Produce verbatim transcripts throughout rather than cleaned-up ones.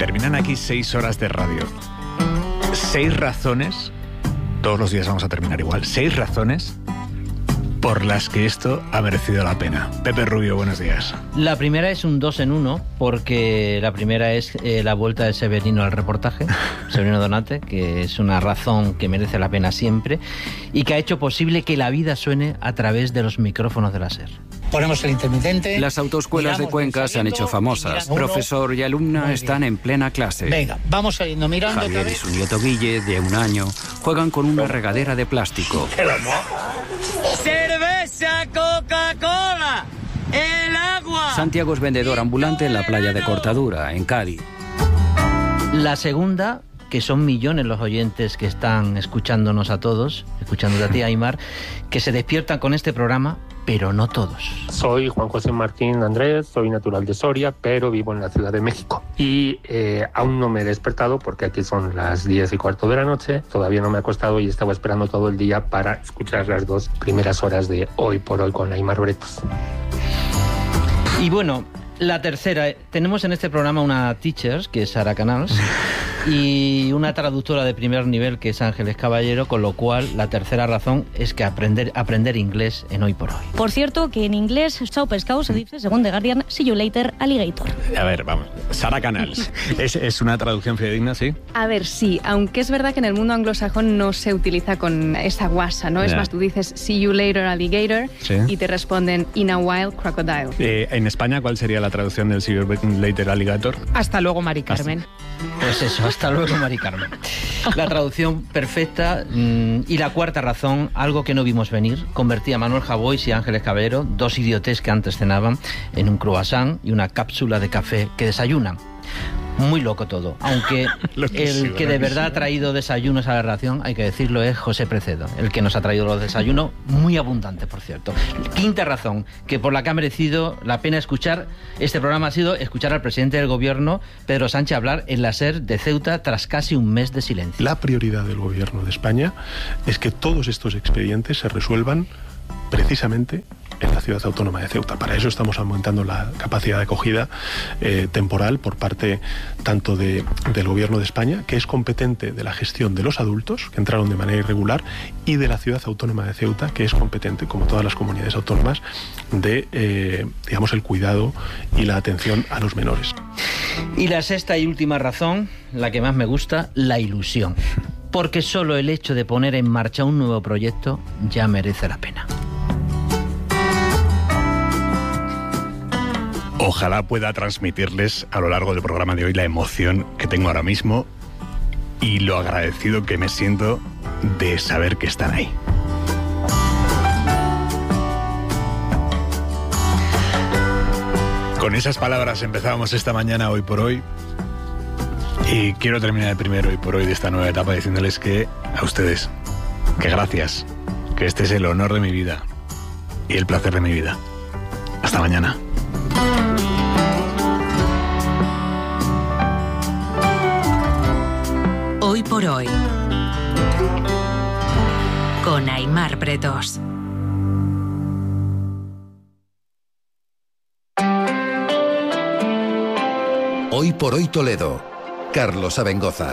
terminan aquí seis horas de radio. Seis razones, todos los días vamos a terminar igual, seis razones por las que esto ha merecido la pena. Pepe Rubio, buenos días. La primera es un dos en uno, porque la primera es eh, la vuelta de Severino al reportaje, Severino Donate, que es una razón que merece la pena siempre y que ha hecho posible que la vida suene a través de los micrófonos de la SER. Ponemos el intermitente. Las autoescuelas de Cuenca se han hecho famosas. Profesor y alumna están en plena clase. Venga, vamos saliendo mirando. Javier y su nieto Guille, de un año, juegan con una regadera de plástico. ¡Cerveza, Coca-Cola! ¡El agua! Santiago es vendedor ambulante en la playa de Cortadura, en Cádiz. La segunda, que son millones los oyentes que están escuchándonos a todos, escuchándote a ti, Aimar, que se despiertan con este programa, pero no todos. Soy Juan José Martín Andrés, soy natural de Soria, pero vivo en la Ciudad de México. Y eh, aún no me he despertado porque aquí son las diez y cuarto de la noche. Todavía no me he acostado y estaba esperando todo el día para escuchar las dos primeras horas de Hoy por Hoy con Aimar Bretos. Y bueno, la tercera, tenemos en este programa una teacher, que es Sara Canals, y una traductora de primer nivel, que es Ángeles Caballero, con lo cual la tercera razón es que aprender, aprender inglés en Hoy por Hoy. Por cierto, que en inglés, chao pescado se dice, según The Guardian, see you later, alligator. A ver, vamos, Sara Canals, ¿es, es una traducción fidedigna, sí? A ver, sí, aunque es verdad que en el mundo anglosajón no se utiliza con esa guasa, ¿no? Yeah. Es más, tú dices see you later, alligator, sí, y te responden in a while, crocodile. Eh, en España, ¿cuál sería la traducción del see you later, alligator? Hasta luego, Mari Carmen. Hasta... Pues eso, hasta luego, Mari Carmen. La traducción perfecta. Mmm, y la cuarta razón, algo que no vimos venir, convertía a Manuel Javois y Ángeles Caballero, dos idiotes que antes cenaban, en un croissant y una cápsula de café que desayunan. Muy loco todo, aunque el que de verdad ha traído desayunos a la relación, hay que decirlo, es José Precedo, el que nos ha traído los desayunos, muy abundantes, por cierto. Quinta razón, que por la que ha merecido la pena escuchar este programa, ha sido escuchar al presidente del gobierno, Pedro Sánchez, hablar en la SER de Ceuta tras casi un mes de silencio. La prioridad del gobierno de España es que todos estos expedientes se resuelvan precisamente en la ciudad autónoma de Ceuta. Para eso estamos aumentando la capacidad de acogida eh, temporal por parte tanto de, del Gobierno de España, que es competente de la gestión de los adultos que entraron de manera irregular, y de la ciudad autónoma de Ceuta, que es competente, como todas las comunidades autónomas, de eh, digamos el cuidado y la atención a los menores. Y la sexta y última razón, la que más me gusta, la ilusión. Porque solo el hecho de poner en marcha un nuevo proyecto ya merece la pena. Ojalá pueda transmitirles a lo largo del programa de hoy la emoción que tengo ahora mismo y lo agradecido que me siento de saber que están ahí. Con esas palabras empezábamos esta mañana Hoy por Hoy, y quiero terminar el primer Hoy por Hoy de esta nueva etapa diciéndoles que a ustedes, que gracias, que este es el honor de mi vida y el placer de mi vida. Hasta mañana. Hoy por Hoy con Aimar Bretos. Hoy por Hoy Toledo, Carlos Abengózar.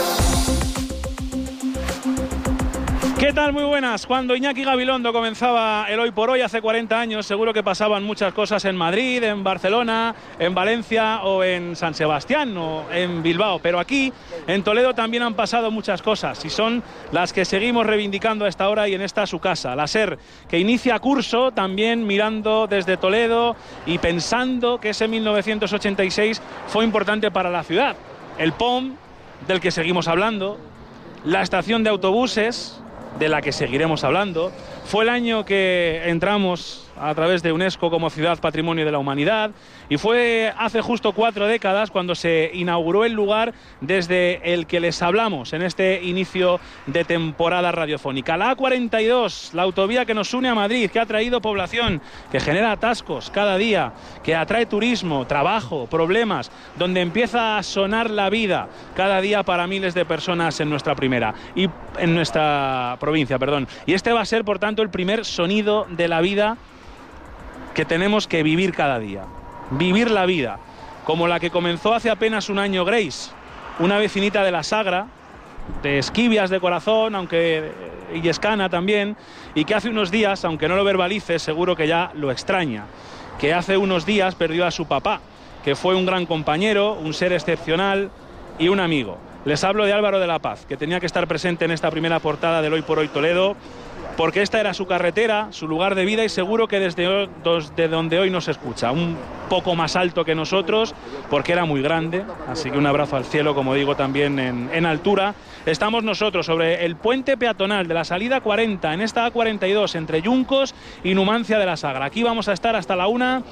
¿Qué tal? Muy buenas. Cuando Iñaki Gabilondo comenzaba el Hoy por Hoy hace cuarenta años, seguro que pasaban muchas cosas en Madrid, en Barcelona, en Valencia o en San Sebastián o en Bilbao. Pero aquí, en Toledo, también han pasado muchas cosas y son las que seguimos reivindicando a esta hora y en esta su casa. La SER, que inicia curso también mirando desde Toledo y pensando que ese mil novecientos ochenta y seis fue importante para la ciudad. El P O M, del que seguimos hablando, la estación de autobuses, de la que seguiremos hablando. Fue el año que entramos a través de UNESCO como Ciudad Patrimonio de la Humanidad, y fue hace justo cuatro décadas cuando se inauguró el lugar desde el que les hablamos en este inicio de temporada radiofónica. La A cuarenta y dos, la autovía que nos une a Madrid, que ha traído población, que genera atascos cada día, que atrae turismo, trabajo, problemas, donde empieza a sonar la vida cada día para miles de personas en nuestra primera y en nuestra provincia, perdón. Y este va a ser, por tanto, el primer sonido de la vida que tenemos que vivir cada día. Vivir la vida. como la que comenzó hace apenas un año Grace, una vecinita de la Sagra, de Esquivias de corazón, aunque illescana también, y que hace unos días, aunque no lo verbalice, seguro que ya lo extraña, que hace unos días perdió a su papá, que fue un gran compañero, un ser excepcional y un amigo. Les hablo de Álvaro de la Paz, que tenía que estar presente en esta primera portada del Hoy por Hoy Toledo, porque esta era su carretera, su lugar de vida, y seguro que desde, desde donde hoy nos escucha, un poco más alto que nosotros, porque era muy grande, así que un abrazo al cielo, como digo, también en, en altura. Estamos nosotros sobre el puente peatonal de la salida cuarenta, en esta A cuarenta y dos, entre Yuncos y Numancia de la Sagra. Aquí vamos a estar hasta la una,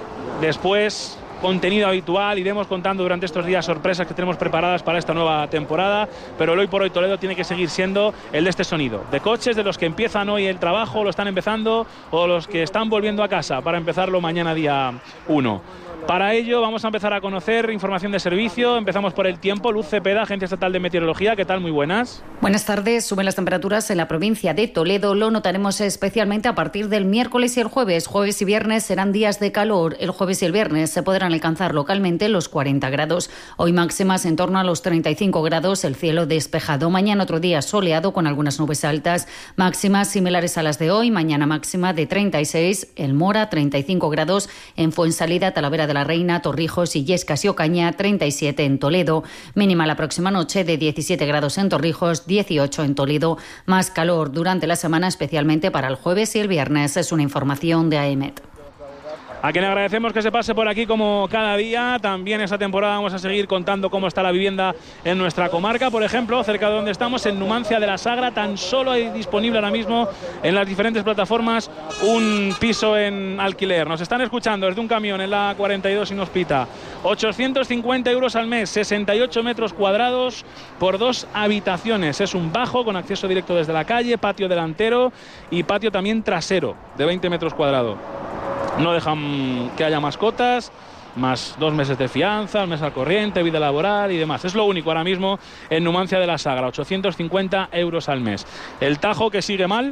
después contenido habitual, iremos contando durante estos días sorpresas que tenemos preparadas para esta nueva temporada, pero el Hoy por Hoy Toledo tiene que seguir siendo el de este sonido, de coches, de los que empiezan hoy el trabajo, lo están empezando, o los que están volviendo a casa para empezarlo mañana día uno. Para ello vamos a empezar a conocer información de servicio. Empezamos por el tiempo. Luz Cepeda, Agencia Estatal de Meteorología. ¿Qué tal? Muy buenas. Buenas tardes. Suben las temperaturas en la provincia de Toledo. Lo notaremos especialmente a partir del miércoles y el jueves. Jueves y viernes serán días de calor. El jueves y el viernes se podrán alcanzar localmente los cuarenta grados. Hoy máximas en torno a los treinta y cinco grados. El cielo despejado. Mañana otro día soleado con algunas nubes altas. Máximas similares a las de hoy. Mañana máxima de treinta y seis. El Mora, treinta y cinco grados. En Fuensalida, Talavera de la Reina, Torrijos, Illescas y Ocaña, treinta y siete en Toledo. Mínima la próxima noche de diecisiete grados en Torrijos, dieciocho en Toledo. Más calor durante la semana, especialmente para el jueves y el viernes. Es una información de A E M E T. A quien agradecemos que se pase por aquí como cada día. También esta temporada vamos a seguir contando cómo está la vivienda en nuestra comarca. Por ejemplo, cerca de donde estamos, en Numancia de la Sagra, tan solo hay disponible ahora mismo en las diferentes plataformas un piso en alquiler. Nos están escuchando desde un camión en la A cuarenta y dos Inhospita. ochocientos cincuenta euros al mes, sesenta y ocho metros cuadrados por dos habitaciones. Es un bajo con acceso directo desde la calle, patio delantero y patio también trasero de veinte metros cuadrados. No dejan que haya mascotas, más dos meses de fianza, un mes al corriente, vida laboral y demás. Es lo único ahora mismo en Numancia de la Sagra, ochocientos cincuenta euros al mes. El Tajo, que sigue mal,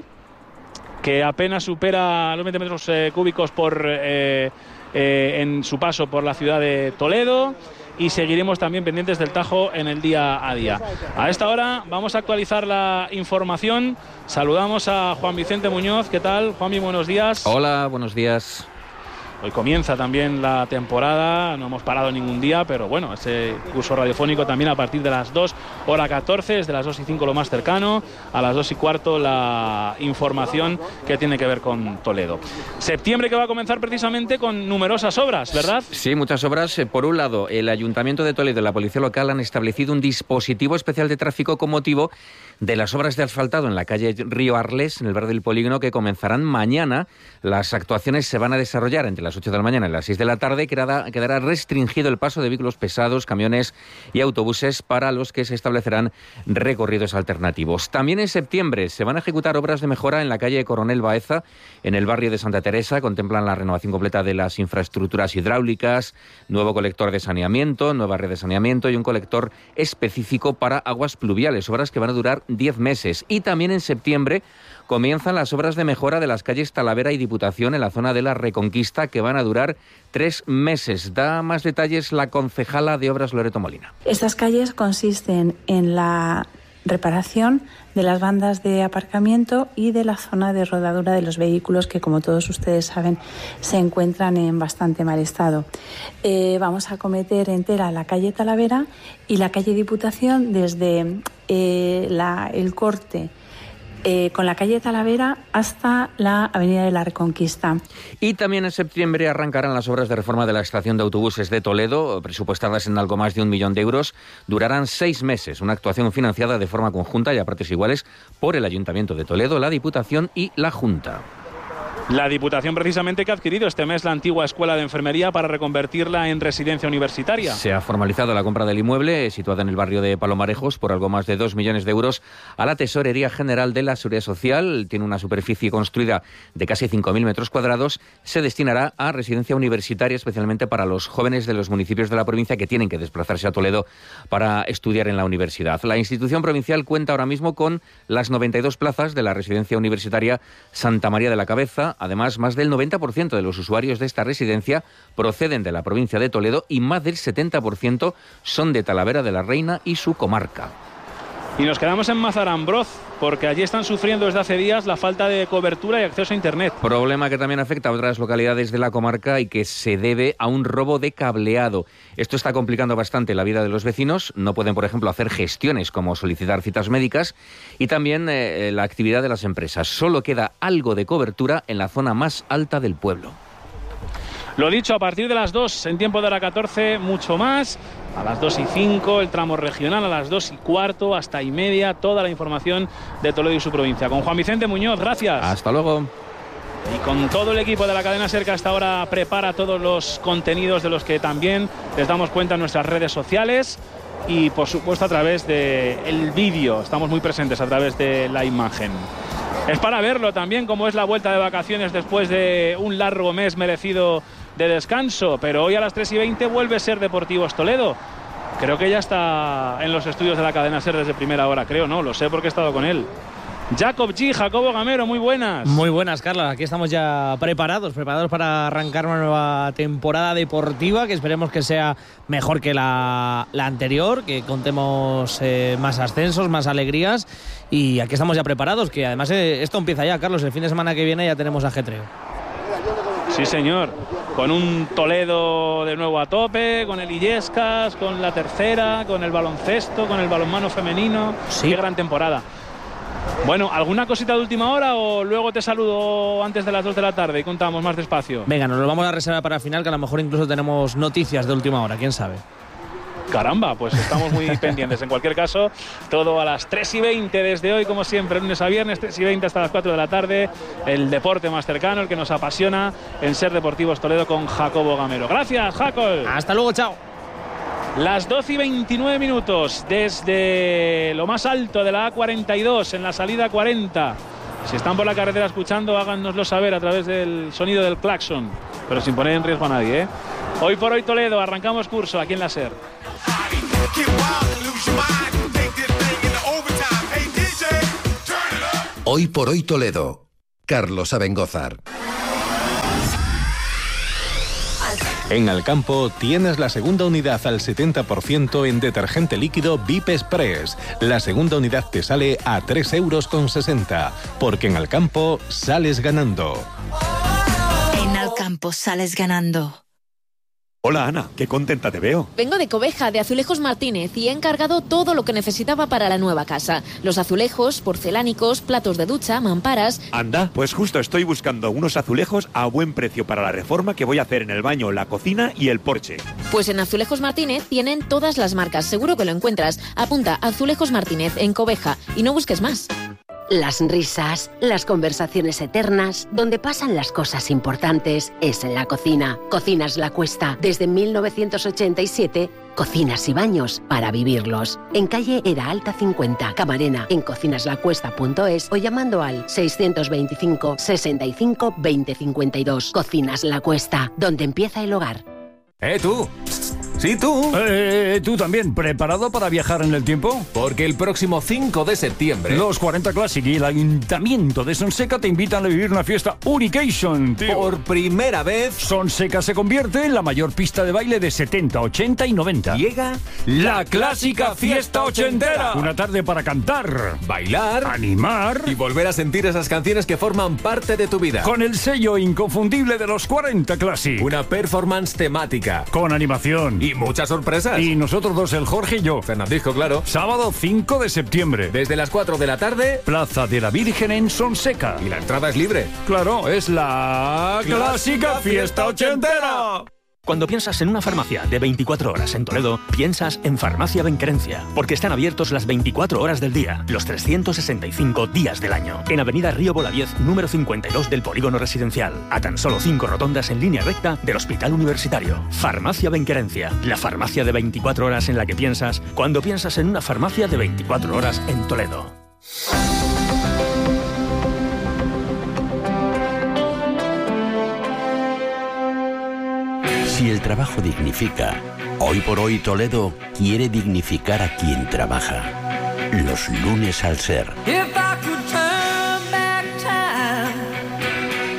que apenas supera los veinte metros eh, cúbicos por, eh, eh, en su paso por la ciudad de Toledo. Y seguiremos también pendientes del Tajo en el día a día. A esta hora vamos a actualizar la información. Saludamos a Juan Vicente Muñoz. ¿Qué tal, Juanmi? Buenos días. Hola, buenos días. Hoy comienza también la temporada, no hemos parado ningún día, pero bueno, ese curso radiofónico también a partir de las dos, hora catorce, desde las dos y cinco lo más cercano, a las dos y cuarto la información que tiene que ver con Toledo. Septiembre que va a comenzar precisamente con numerosas obras, ¿verdad? Sí, muchas obras. Por un lado, el Ayuntamiento de Toledo y la Policía Local han establecido un dispositivo especial de tráfico con motivo de las obras de asfaltado en la calle Río Arles, en el barrio del Polígono, que comenzarán mañana. Las actuaciones se van a desarrollar entre las ocho de la mañana y las seis de la tarde. Quedará, quedará restringido el paso de vehículos pesados, camiones y autobuses, para los que se establecerán recorridos alternativos. También en septiembre se van a ejecutar obras de mejora en la calle Coronel Baeza, en el barrio de Santa Teresa. Contemplan la renovación completa de las infraestructuras hidráulicas, nuevo colector de saneamiento, nueva red de saneamiento y un colector específico para aguas pluviales. Obras que van a durar diez meses. Y también en septiembre comienzan las obras de mejora de las calles Talavera y Diputación en la zona de la Reconquista, que van a durar tres meses. Da más detalles la concejala de Obras, Loreto Molina. Estas calles consisten en la reparación de las bandas de aparcamiento y de la zona de rodadura de los vehículos, que, como todos ustedes saben, se encuentran en bastante mal estado. Eh, vamos a acometer entera la calle Talavera y la calle Diputación desde eh, la, el corte Eh, con la calle Talavera hasta la avenida de la Reconquista. Y también en septiembre arrancarán las obras de reforma de la estación de autobuses de Toledo, presupuestadas en algo más de un millón de euros. Durarán seis meses, una actuación financiada de forma conjunta y a partes iguales por el Ayuntamiento de Toledo, la Diputación y la Junta. La Diputación, precisamente, que ha adquirido este mes la antigua Escuela de Enfermería para reconvertirla en residencia universitaria. Se ha formalizado la compra del inmueble, situada en el barrio de Palomarejos, por algo más de dos millones de euros a la Tesorería General de la Seguridad Social. Tiene una superficie construida de casi cinco mil metros cuadrados. Se destinará a residencia universitaria, especialmente para los jóvenes de los municipios de la provincia que tienen que desplazarse a Toledo para estudiar en la universidad. La institución provincial cuenta ahora mismo con las noventa y dos plazas de la residencia universitaria Santa María de la Cabeza, Además, más del noventa por ciento de los usuarios de esta residencia proceden de la provincia de Toledo y más del setenta por ciento son de Talavera de la Reina y su comarca. Y nos quedamos en Mazarambroz, porque allí están sufriendo desde hace días la falta de cobertura y acceso a Internet. Problema que también afecta a otras localidades de la comarca y que se debe a un robo de cableado. Esto está complicando bastante la vida de los vecinos. No pueden, por ejemplo, hacer gestiones como solicitar citas médicas y también eh, la actividad de las empresas. Solo queda algo de cobertura en la zona más alta del pueblo. Lo dicho, a partir de las dos, en tiempo de la catorce, mucho más. A las dos y cinco, el tramo regional, a las dos y cuarto, hasta y media, toda la información de Toledo y su provincia. Con Juan Vicente Muñoz, gracias. Hasta luego. Y con todo el equipo de la cadena SER que hasta ahora prepara todos los contenidos de los que también les damos cuenta en nuestras redes sociales y, por supuesto, a través del vídeo. Estamos muy presentes a través de la imagen. Es para verlo también, como es la vuelta de vacaciones después de un largo mes merecido de descanso, pero hoy a las tres y veinte vuelve Ser Deportivos Toledo. Creo que ya está en los estudios de la cadena SER desde primera hora, creo, no, lo sé porque he estado con él. Jacob G, Jacobo Gamero, muy buenas. Muy buenas, Carla, aquí estamos ya preparados, preparados para arrancar una nueva temporada deportiva que esperemos que sea mejor que la, la anterior, que contemos eh, más ascensos, más alegrías, y aquí estamos ya preparados, que además eh, esto empieza ya, Carlos, el fin de semana que viene ya tenemos ajetreo. Sí, señor, con un Toledo de nuevo a tope, con el Illescas, con la tercera, con el baloncesto, con el balonmano femenino. Sí. Qué gran temporada. Bueno, ¿alguna cosita de última hora o luego te saludo antes de las dos de la tarde y contamos más despacio? Venga, nos lo vamos a reservar para el final, que a lo mejor incluso tenemos noticias de última hora, quién sabe. Caramba, pues estamos muy pendientes. En cualquier caso, todo a las tres y veinte desde hoy, como siempre, lunes a viernes, tres y veinte hasta las cuatro de la tarde. El deporte más cercano, el que nos apasiona en Ser Deportivos Toledo con Jacobo Gamero. Gracias, Jacob. Hasta luego, chao. Las doce y veintinueve minutos desde lo más alto de la A cuarenta y dos en la salida cuarenta. Si están por la carretera escuchando, háganoslo saber a través del sonido del claxon, pero sin poner en riesgo a nadie, ¿eh? Hoy por hoy Toledo, arrancamos curso aquí en la SER. Hoy por hoy Toledo, Carlos Abengózar. En Alcampo tienes la segunda unidad al setenta por ciento en detergente líquido V I P Express. La segunda unidad te sale a tres euros con sesenta, porque en Alcampo sales ganando. En Alcampo sales ganando. Hola Ana, qué contenta te veo. Vengo de Coveja, de Azulejos Martínez, y he encargado todo lo que necesitaba para la nueva casa. Los azulejos, porcelánicos, platos de ducha, mamparas... Anda, pues justo estoy buscando unos azulejos a buen precio para la reforma que voy a hacer en el baño, la cocina y el porche. Pues en Azulejos Martínez tienen todas las marcas, seguro que lo encuentras. Apunta Azulejos Martínez en Coveja y no busques más. Las risas, las conversaciones eternas, donde pasan las cosas importantes, es en la cocina. Cocinas La Cuesta. Desde mil novecientos ochenta y siete, cocinas y baños para vivirlos. En calle Era Alta cincuenta, Camarena, en cocinas la cuesta punto es o llamando al seiscientos veinticinco, sesenta y cinco, veinte cincuenta y dos. Cocinas La Cuesta, donde empieza el hogar. ¡Eh, tú! Sí, tú. Eh, ¿Tú también preparado para viajar en el tiempo? Porque el próximo cinco de septiembre... Los cuarenta Classic y el Ayuntamiento de Sonseca te invitan a vivir una fiesta Unication, tío. Por primera vez... Sonseca se convierte en la mayor pista de baile de setenta, ochenta y noventa. Llega la clásica fiesta ochentera. Una tarde para cantar, bailar, animar... y volver a sentir esas canciones que forman parte de tu vida. Con el sello inconfundible de los cuarenta Classic. Una performance temática. Con animación. Y muchas sorpresas. Y nosotros dos, el Jorge y yo. Fernandisco, claro. Sábado cinco de septiembre. Desde las cuatro de la tarde. Plaza de la Virgen en Sonseca. Y la entrada es libre. Claro, es la clásica fiesta ochentera. Cuando piensas en una farmacia de veinticuatro horas en Toledo, piensas en Farmacia Benquerencia, porque están abiertos las veinticuatro horas del día, los trescientos sesenta y cinco días del año. En Avenida Río Boladiez, número cincuenta y dos del Polígono Residencial, a tan solo cinco rotondas en línea recta del Hospital Universitario. Farmacia Benquerencia, la farmacia de veinticuatro horas en la que piensas cuando piensas en una farmacia de veinticuatro horas en Toledo. Si el trabajo dignifica, hoy por hoy Toledo quiere dignificar a quien trabaja. Los lunes al ser.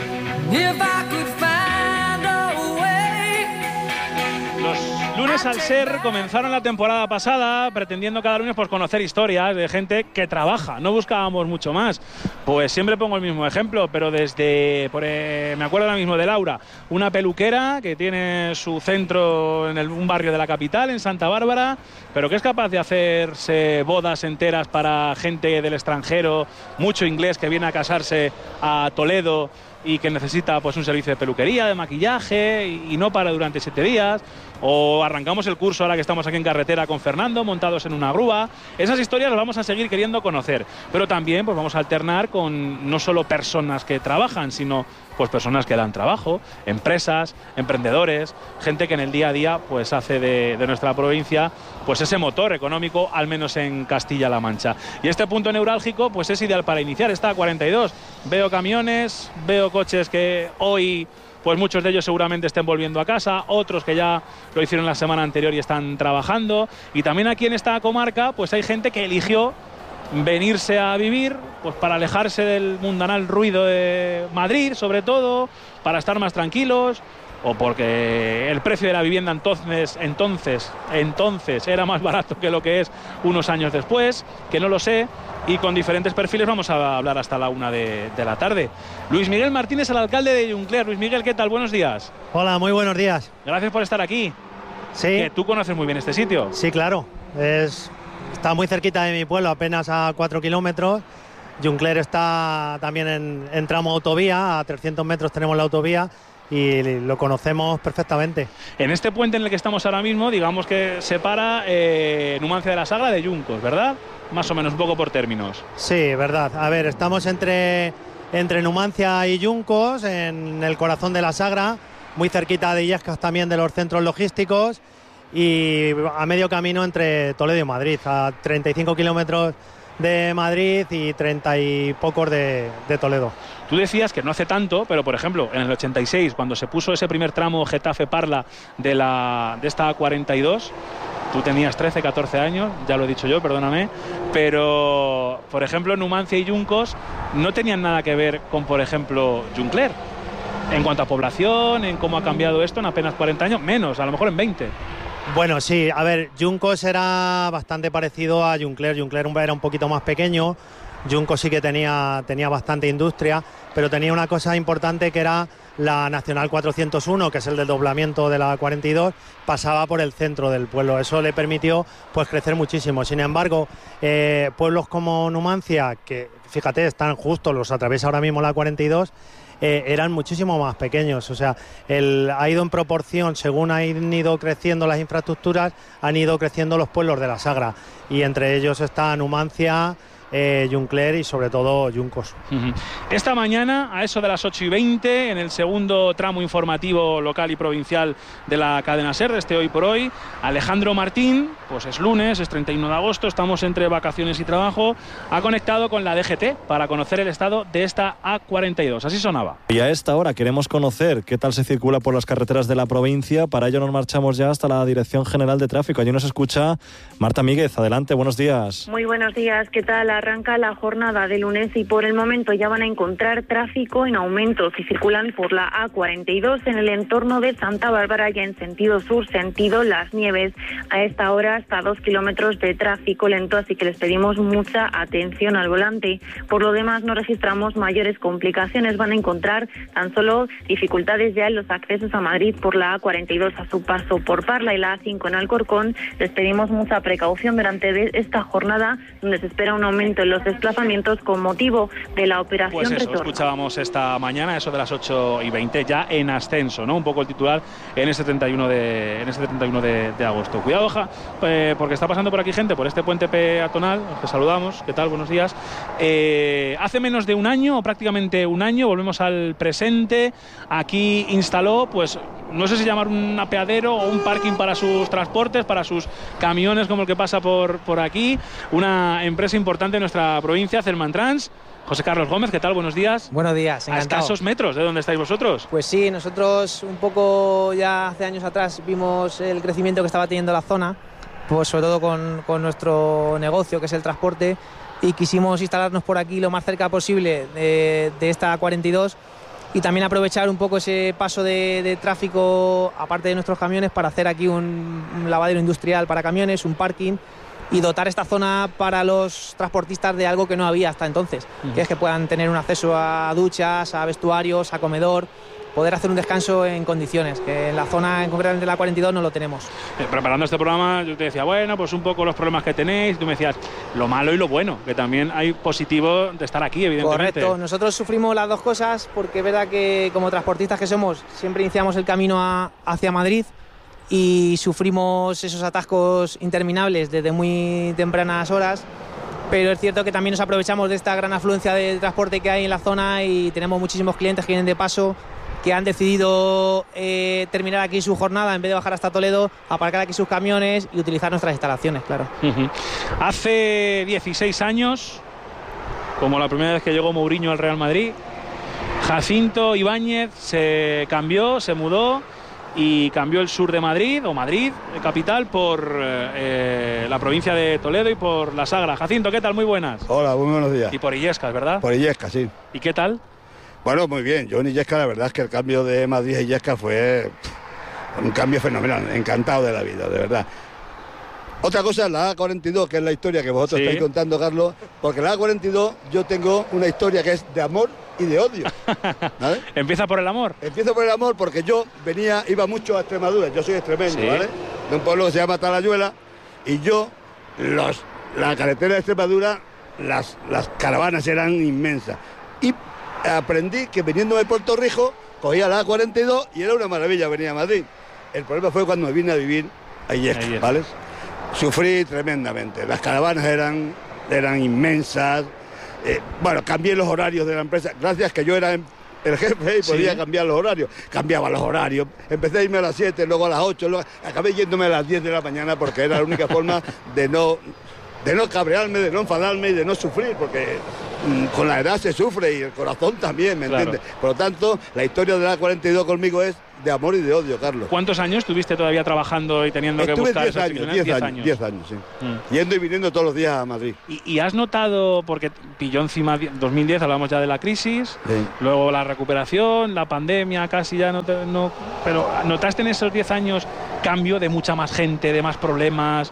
Lunes al Ser comenzaron la temporada pasada pretendiendo cada lunes pues conocer historias de gente que trabaja. No buscábamos mucho más. Pues siempre pongo el mismo ejemplo, pero desde, por, eh, me acuerdo ahora mismo de Laura, una peluquera que tiene su centro en el, un barrio de la capital, en Santa Bárbara, pero que es capaz de hacerse bodas enteras para gente del extranjero, mucho inglés que viene a casarse a Toledo y que necesita pues un servicio de peluquería, de maquillaje y, y no para durante siete días. O arrancamos el curso ahora que estamos aquí en carretera con Fernando, montados en una grúa. Esas historias las vamos a seguir queriendo conocer, pero también pues vamos a alternar con no solo personas que trabajan, sino pues personas que dan trabajo, empresas, emprendedores, gente que en el día a día pues hace de, de nuestra provincia pues ese motor económico, al menos en Castilla-La Mancha. Y este punto neurálgico pues es ideal para iniciar esta A cuarenta y dos. Veo camiones, veo coches que hoy pues muchos de ellos seguramente estén volviendo a casa, otros que ya lo hicieron la semana anterior y están trabajando. Y también aquí en esta comarca pues hay gente que eligió venirse a vivir pues para alejarse del mundanal ruido de Madrid, sobre todo, para estar más tranquilos, o porque el precio de la vivienda entonces, entonces, entonces era más barato que lo que es unos años después, que no lo sé. Y con diferentes perfiles vamos a hablar hasta la una de, de la tarde. Luis Miguel Martínez, el alcalde de Juncler. Luis Miguel, ¿qué tal? Buenos días. Hola, muy buenos días. Gracias por estar aquí. Sí. Que tú conoces muy bien este sitio. Sí, claro. Es, está muy cerquita de mi pueblo, apenas a cuatro kilómetros. Juncler está también en, en tramo autovía, a trescientos metros tenemos la autovía y lo conocemos perfectamente. En este puente en el que estamos ahora mismo, digamos que separa eh, Numancia de la Sagra de Juncos, ¿verdad? Más o menos, un poco por términos. Sí, verdad. A ver, estamos entre, entre Numancia y Juncos, en el corazón de la Sagra, muy cerquita de Illescas también, de los centros logísticos, y a medio camino entre Toledo y Madrid, a treinta y cinco kilómetros de Madrid y treinta y pocos de, de Toledo. Tú decías que no hace tanto, pero por ejemplo, en el ochenta y seis, cuando se puso ese primer tramo Getafe-Parla de, la, de esta A cuarenta y dos, tú tenías trece, catorce años, ya lo he dicho yo, perdóname, pero por ejemplo Numancia y Juncos no tenían nada que ver con, por ejemplo, Juncler. En cuanto a población, en cómo ha cambiado esto en apenas cuarenta años, menos, a lo mejor en veinte. Bueno, sí, a ver, Juncos era bastante parecido a Juncler. Juncler era un poquito más pequeño, Juncos sí que tenía, tenía bastante industria, pero tenía una cosa importante que era la Nacional cuatrocientos uno, que es el desdoblamiento de la cuarenta y dos, pasaba por el centro del pueblo. Eso le permitió pues crecer muchísimo. Sin embargo, eh, pueblos como Numancia, que fíjate, están justos, los atraviesa ahora mismo la cuarenta y dos, Eh, eran muchísimo más pequeños, o sea, el, ha ido en proporción, según han ido creciendo las infraestructuras, han ido creciendo los pueblos de la Sagra, y entre ellos está Numancia, eh, Juncler y sobre todo Juncos. Uh-huh. Esta mañana, a eso de las ocho y veinte, en el segundo tramo informativo local y provincial de la cadena SER, de este Hoy por Hoy, Alejandro Martín, pues es lunes, es treinta y uno de agosto, estamos entre vacaciones y trabajo, ha conectado con la D G T para conocer el estado de esta A cuarenta y dos. Así sonaba. Y a esta hora queremos conocer qué tal se circula por las carreteras de la provincia. Para ello nos marchamos ya hasta la Dirección General de Tráfico. Allí nos escucha Marta Míguez. Adelante, buenos días. Muy buenos días, ¿qué tal? Arranca la jornada de lunes y por el momento ya van a encontrar tráfico en aumento si circulan por la A cuarenta y dos en el entorno de Santa Bárbara, ya en sentido sur, sentido Las Nieves. A esta hora hasta dos kilómetros de tráfico lento, así que les pedimos mucha atención al volante. Por lo demás no registramos mayores complicaciones, van a encontrar tan solo dificultades ya en los accesos a Madrid por la A cuarenta y dos a su paso por Parla y la A cinco en Alcorcón. Les pedimos mucha precaución durante esta jornada, donde se espera un aumento en los desplazamientos con motivo de la operación pues eso, Retorno. Escuchábamos esta mañana, eso de las ocho y veinte, ya en ascenso, ¿no? Un poco el titular en ese treinta y uno de, en ese treinta y uno de, de agosto. Cuidado, ja, eh, porque está pasando por aquí gente, por este puente peatonal, os que saludamos, ¿qué tal? Buenos días. Eh, hace menos de un año, o prácticamente un año, volvemos al presente, aquí instaló, pues, no sé si llamar un apeadero o un parking para sus transportes, para sus camiones como el que pasa por, por aquí, una empresa importante en nuestra provincia, Cerman Trans. José Carlos Gómez, ¿qué tal? Buenos días. Buenos días, encantado. A escasos metros de donde estáis vosotros. Pues sí, nosotros un poco ya hace años atrás vimos el crecimiento que estaba teniendo la zona, pues sobre todo con, con nuestro negocio, que es el transporte, y quisimos instalarnos por aquí lo más cerca posible de, de esta A cuarenta y dos, y también aprovechar un poco ese paso de, de tráfico, aparte de nuestros camiones, para hacer aquí un, un lavadero industrial para camiones, un parking, y dotar esta zona para los transportistas de algo que no había hasta entonces, uh-huh. que es que puedan tener un acceso a duchas, a vestuarios, a comedor, poder hacer un descanso en condiciones, que en la zona, en concretamente la cuarenta y dos, no lo tenemos. Eh, preparando este programa yo te decía, bueno, pues un poco los problemas que tenéis, y tú me decías lo malo y lo bueno, que también hay positivo de estar aquí, evidentemente. Correcto, nosotros sufrimos las dos cosas, porque es verdad que como transportistas que somos, siempre iniciamos el camino a, hacia Madrid, y sufrimos esos atascos interminables desde muy tempranas horas, pero es cierto que también nos aprovechamos de esta gran afluencia de transporte que hay en la zona, y tenemos muchísimos clientes que vienen de paso, que han decidido eh, terminar aquí su jornada en vez de bajar hasta Toledo, aparcar aquí sus camiones y utilizar nuestras instalaciones, claro. Uh-huh. Hace dieciséis años, como la primera vez que llegó Mourinho al Real Madrid, Jacinto Ibáñez se cambió, se mudó y cambió el sur de Madrid, o Madrid, capital, por eh, la provincia de Toledo y por la Sagra. Jacinto, ¿qué tal? Muy buenas. Hola, muy buenos días. Y por Illescas, ¿verdad? Por Illescas, sí. ¿Y qué tal? Bueno, muy bien. Yo en Illescas, la verdad es que el cambio de Madrid a Illescas fue un cambio fenomenal. Encantado de la vida, de verdad. Otra cosa, la A cuarenta y dos, que es la historia que vosotros sí. estáis contando, Carlos, porque la A cuarenta y dos yo tengo una historia que es de amor y de odio. ¿Vale? ¿Empieza por el amor? Empieza por el amor porque yo venía, iba mucho a Extremadura, yo soy extremeño, ¿sí? ¿Vale? De un pueblo que se llama Talayuela, y yo, los, la carretera de Extremadura, las, las caravanas eran inmensas. Y aprendí que viniendo de Puerto Rico, cogía la A cuarenta y dos y era una maravilla venir a Madrid. El problema fue cuando me vine a vivir a Illescas, ¿vale? Sufrí tremendamente, las caravanas eran, eran inmensas, eh, bueno, cambié los horarios de la empresa, gracias que yo era el jefe y podía sí. cambiar los horarios, cambiaba los horarios, empecé a irme a las siete, luego a las ocho, luego, acabé yéndome a las diez de la mañana porque era la única forma de no, de no cabrearme, de no enfadarme y de no sufrir, porque mmm, con la edad se sufre y el corazón también, ¿me claro. entiendes? Por lo tanto, la historia de la cuarenta y dos conmigo es de amor y de odio, Carlos. ¿Cuántos años estuviste todavía trabajando y teniendo Estuve que buscar diez años, diez años, diez años, sí. Mm. Yendo y viniendo todos los días a Madrid. ¿Y, y has notado, porque pilló encima dos mil diez, hablamos ya de la crisis, sí. luego la recuperación, la pandemia, casi ya no, te, no... Pero ¿notaste en esos diez años cambio de mucha más gente, de más problemas?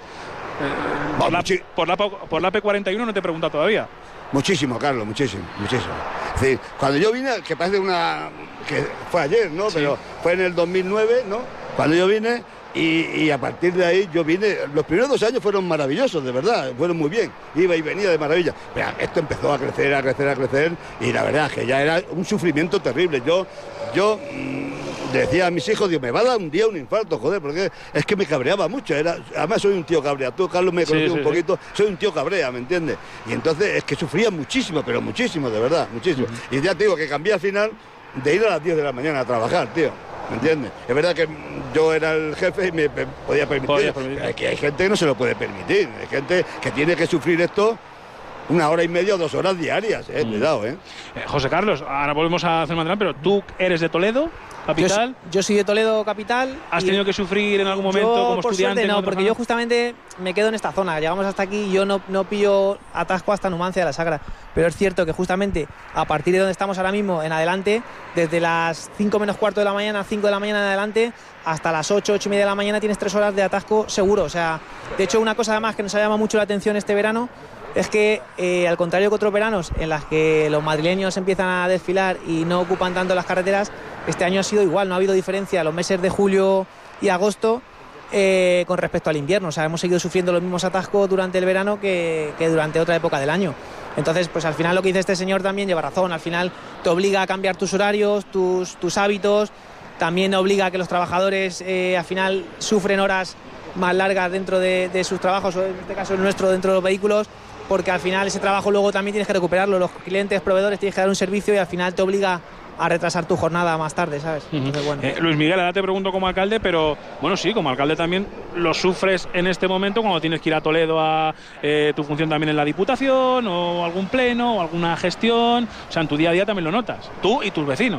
Eh, por, la, por, la, por la P cuarenta y uno no te he preguntado todavía. Muchísimo, Carlos, muchísimo, muchísimo. Es decir, cuando yo vine, que parece una... que fue ayer, ¿no? Sí. Pero fue en el dos mil nueve, ¿no? Cuando yo vine, y, y a partir de ahí yo vine... Los primeros dos años fueron maravillosos, de verdad, fueron muy bien. Iba y venía de maravilla. Pero esto empezó a crecer, a crecer, a crecer, y la verdad es que ya era un sufrimiento terrible. Yo, yo mmm, decía a mis hijos, Dios, me va a dar un día un infarto, joder, porque es que me cabreaba mucho. Era, además soy un tío cabrea. Tú, Carlos, me conoces sí, sí, un poquito. Sí. Soy un tío cabrea, ¿me entiendes? Y entonces es que sufría muchísimo, pero muchísimo, de verdad, muchísimo. Uh-huh. Y ya te digo que cambié al final de ir a las diez de la mañana a trabajar, tío. ¿Me entiendes? Es verdad que yo era el jefe y me podía permitir. Pero es que hay gente que no se lo puede permitir. Hay gente que tiene que sufrir esto una hora y media o dos horas diarias, eh. Mm. Cuidado, eh. eh. José Carlos, ahora volvemos a hacer material, pero tú eres de Toledo, capital. Yo, yo soy de Toledo, capital. ¿Has tenido que sufrir en algún momento yo, como por estudiante? Suerte, no, porque yo justamente me quedo en esta zona. Llegamos hasta aquí y yo no, no pillo atasco hasta Numancia de la Sagra. Pero es cierto que justamente a partir de donde estamos ahora mismo en adelante, desde las cinco menos cuarto de la mañana, cinco de la mañana en adelante, hasta las ocho, ocho y media de la mañana tienes tres horas de atasco seguro. O sea, de hecho, una cosa además que nos ha llamado mucho la atención este verano es que, eh, al contrario que otros veranos en las que los madrileños empiezan a desfilar y no ocupan tanto las carreteras, este año ha sido igual, no ha habido diferencia los meses de julio y agosto eh, con respecto al invierno. O sea, hemos seguido sufriendo los mismos atascos durante el verano que, que durante otra época del año. Entonces, pues al final lo que dice este señor también lleva razón. Al final te obliga a cambiar tus horarios, tus, tus hábitos, también obliga a que los trabajadores eh, al final sufren horas más largas dentro de, de sus trabajos, o en este caso el nuestro, dentro de los vehículos, porque al final ese trabajo luego también tienes que recuperarlo, los clientes, proveedores, tienes que dar un servicio y al final te obliga a retrasar tu jornada más tarde, ¿sabes? Uh-huh. Entonces, bueno. eh, Luis Miguel, ahora te pregunto como alcalde, pero bueno, sí, como alcalde también lo sufres en este momento cuando tienes que ir a Toledo a eh, tu función también en la Diputación o algún pleno o alguna gestión, o sea, en tu día a día también lo notas, tú y tus vecinos.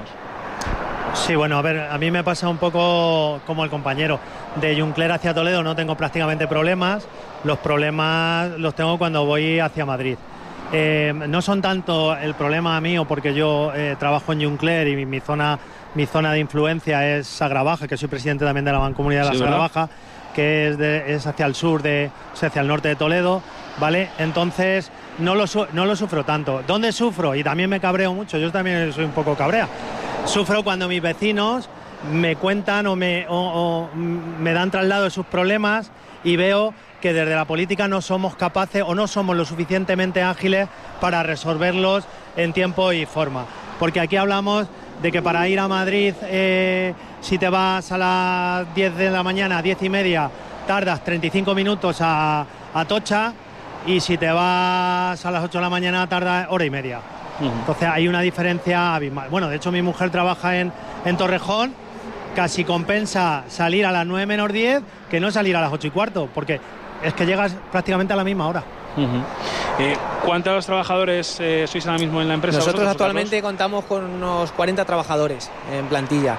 Sí, bueno, a ver, a mí me pasa un poco como el compañero. De Juncler hacia Toledo no tengo prácticamente problemas, los problemas los tengo cuando voy hacia Madrid. eh, no son tanto el problema mío, porque yo eh, trabajo en Juncler y mi, mi zona mi zona de influencia es Sagrabaja, que soy presidente también de la Mancomunidad de la sí, Sagrabaja, que es, de, es hacia el sur, de, o sea, hacia el norte de Toledo, ¿vale? Entonces no lo, no lo sufro tanto. ¿Dónde sufro? Y también me cabreo mucho, yo también soy un poco cabrea. Sufro cuando mis vecinos me cuentan o me, o, o me dan traslado de sus problemas y veo que desde la política no somos capaces o no somos lo suficientemente ágiles para resolverlos en tiempo y forma. Porque aquí hablamos de que para ir a Madrid, eh, si te vas a las diez de la mañana, diez y media, tardas treinta y cinco minutos a, a Tocha, y si te vas a las ocho de la mañana tardas hora y media. Uh-huh. Entonces hay una diferencia abismal. Bueno, de hecho mi mujer trabaja en, en Torrejón, casi compensa salir a las nueve menos diez que no salir a las ocho y cuarto, porque es que llegas prácticamente a la misma hora. Uh-huh. eh, ¿Cuántos trabajadores eh, sois ahora mismo en la empresa? Nosotros actualmente contamos con unos cuarenta trabajadores en plantilla.